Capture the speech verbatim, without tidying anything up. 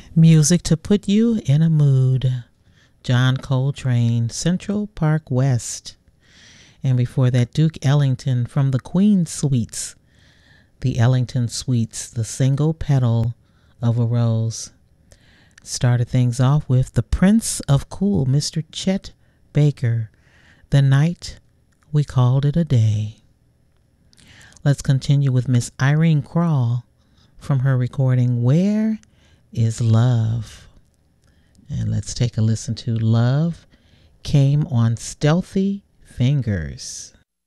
Music to put you in a mood. John Coltrane, Central Park West. And before that, Duke Ellington from the Queen Suites. The Ellington Suites, the single petal of a rose. Started things off with the Prince of Cool, Mister Chet Baker. The Night We Called It a Day. Let's continue with Miss Irene Krall from her recording Where is Love? And let's take a listen to Love Came on Stealthy Fingers.